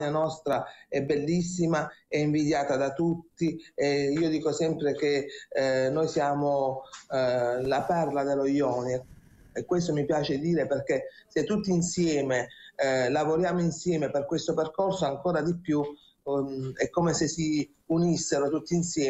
nostra è bellissima, è invidiata da tutti. Io dico sempre che noi siamo la perla dello Ionio, e questo mi piace dire, perché se tutti insieme lavoriamo insieme per questo percorso, ancora di più è come se si unissero tutti insieme